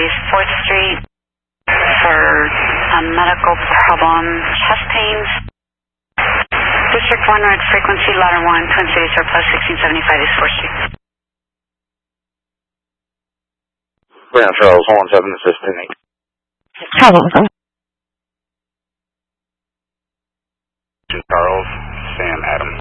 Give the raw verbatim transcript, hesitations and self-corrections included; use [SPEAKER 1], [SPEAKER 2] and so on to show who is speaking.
[SPEAKER 1] East fourth Street for a medical problem, chest pains. District one, red frequency, ladder one, Twin Cities surplus, sixteen seventy-five East fourth Street.
[SPEAKER 2] Brown Charles, one seven, assistant.
[SPEAKER 3] Charles.
[SPEAKER 2] Charles, Sam Adams.